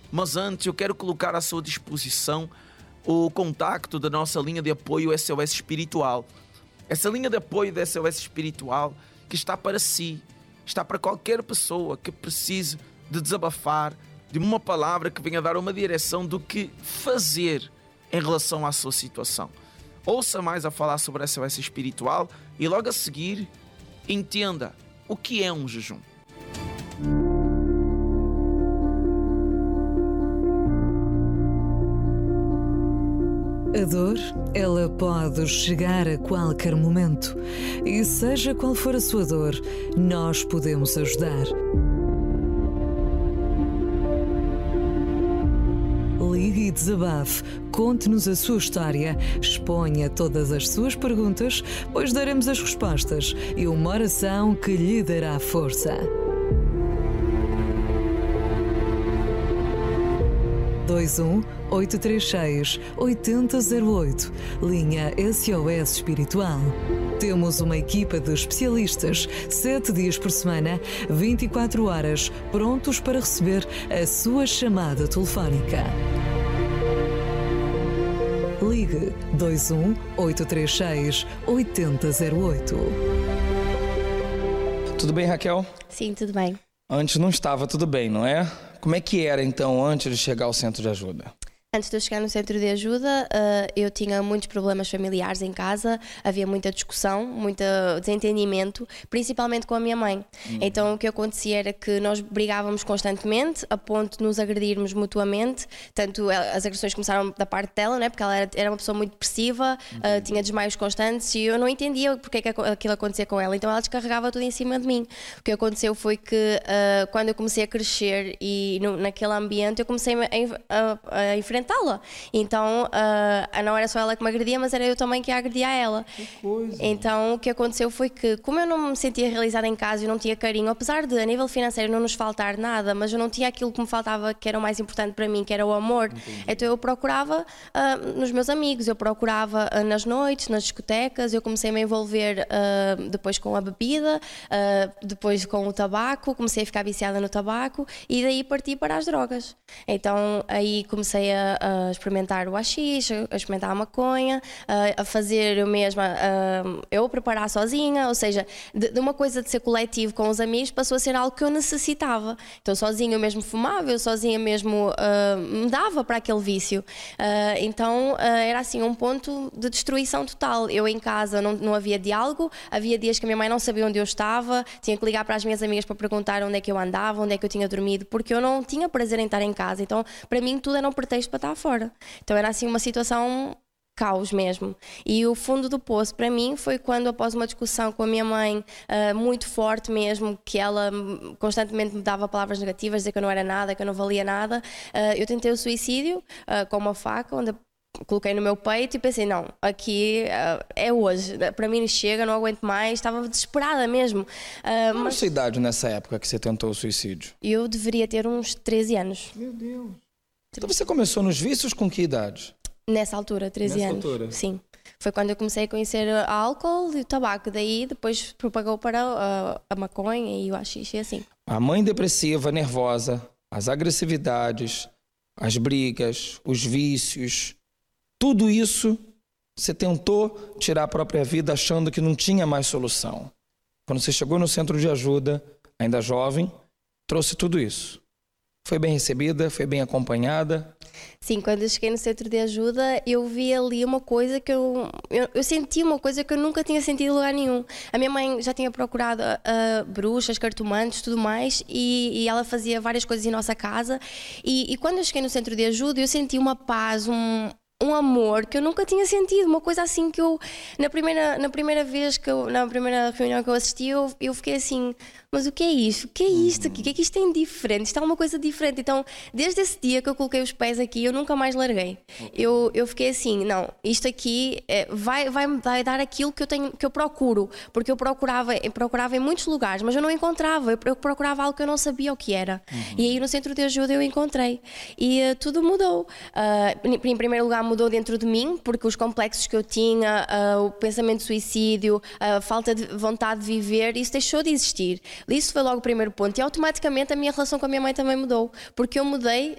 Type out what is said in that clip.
Mas antes eu quero colocar à sua disposição o contacto da nossa linha de apoio SOS Espiritual. Essa linha de apoio da SOS Espiritual que está para si, está para qualquer pessoa que precise de desabafar, de uma palavra que venha dar uma direção do que fazer em relação à sua situação. Ouça mais a falar sobre a SOS Espiritual e logo a seguir entenda o que é um jejum. A dor, ela pode chegar a qualquer momento. E seja qual for a sua dor, nós podemos ajudar. Ligue e desabafe, conte-nos a sua história, exponha todas as suas perguntas, pois daremos as respostas e uma oração que lhe dará força. 21-836-8008, linha SOS Espiritual. Temos uma equipa de especialistas, 7 dias por semana, 24 horas, prontos para receber a sua chamada telefónica. Ligue 21-836-8008. Tudo bem, Raquel? Sim, tudo bem. Antes não estava tudo bem, não é? Como é que era, então, antes de chegar ao centro de ajuda? Antes de eu chegar no centro de ajuda, eu tinha muitos problemas familiares em casa, havia muita discussão, muito desentendimento, principalmente com a minha mãe. Então o que acontecia era que nós brigávamos constantemente, a ponto de nos agredirmos mutuamente, tanto as agressões começaram da parte dela, né, porque ela era uma pessoa muito depressiva, tinha desmaios constantes e eu não entendia porque é que aquilo acontecia com ela, então ela descarregava tudo em cima de mim. O que aconteceu foi que quando eu comecei a crescer e naquele ambiente eu comecei a enfrentar enfrentá-la. Então, não era só ela que me agredia, mas era eu também que a agredia a ela. Que coisa. Então, o que aconteceu foi que, como eu não me sentia realizada em casa e não tinha carinho, apesar de, a nível financeiro, não nos faltar nada, mas eu não tinha aquilo que me faltava, que era o mais importante para mim, que era o amor. Entendi. Então, eu procurava nos meus amigos, eu procurava nas noites, nas discotecas, eu comecei a me envolver depois com a bebida, depois com o tabaco, comecei a ficar viciada no tabaco e daí parti para as drogas. Então, aí comecei a experimentar o haxixe, a experimentar a maconha, a fazer eu mesma, eu preparar sozinha, ou seja, de uma coisa de ser coletivo com os amigos passou a ser algo que eu necessitava. Então sozinha eu mesmo fumava, eu sozinha mesmo me dava para aquele vício. Então era assim um ponto de destruição total. Eu em casa não havia diálogo, havia dias que a minha mãe não sabia onde eu estava, tinha que ligar para as minhas amigas para perguntar onde é que eu andava, onde é que eu tinha dormido, porque eu não tinha prazer em estar em casa. Então para mim tudo era um pretexto para estar fora. Então era assim uma situação caos mesmo. E o fundo do poço para mim foi quando, após uma discussão com a minha mãe muito forte mesmo, que ela constantemente me dava palavras negativas, dizer que eu não era nada, que eu não valia nada, eu tentei o suicídio com uma faca, onde coloquei no meu peito e pensei, não, aqui é hoje, para mim chega, não aguento mais, estava desesperada mesmo. Qual a sua idade nessa época que você tentou o suicídio? Eu deveria ter uns 13 anos. Meu Deus. Então você começou nos vícios com que idade? Nessa altura, 13 anos. Altura? Sim. Foi quando eu comecei a conhecer álcool e o tabaco. Daí depois propagou para a maconha e o haxixe e assim. A mãe depressiva, nervosa, as agressividades, as brigas, os vícios, tudo isso você tentou tirar a própria vida achando que não tinha mais solução. Quando você chegou no centro de ajuda, ainda jovem, trouxe tudo isso. Foi bem recebida? Foi bem acompanhada? Sim, quando eu cheguei no centro de ajuda, eu vi ali uma coisa que eu senti uma coisa que eu nunca tinha sentido em lugar nenhum. A minha mãe já tinha procurado bruxas, cartomantes, tudo mais, e ela fazia várias coisas em nossa casa. E quando eu cheguei no centro de ajuda, eu senti uma paz, um amor que eu nunca tinha sentido, uma coisa assim que eu, na primeira vez na primeira reunião que eu assisti, eu fiquei assim, mas o que é isto? O que é isto aqui? O que é que isto tem diferente? Isto é uma coisa diferente. Então, desde esse dia que eu coloquei os pés aqui, eu nunca mais larguei. Eu fiquei assim, não, isto aqui vai dar aquilo que eu procuro, porque eu procurava em muitos lugares, mas eu não encontrava, eu procurava algo que eu não sabia o que era. E aí no centro de ajuda eu encontrei. E tudo mudou. Em primeiro lugar, mudou dentro de mim, porque os complexos que eu tinha, o pensamento de suicídio, a falta de vontade de viver, isso deixou de existir. Isso foi logo o primeiro ponto. E automaticamente a minha relação com a minha mãe também mudou, porque eu mudei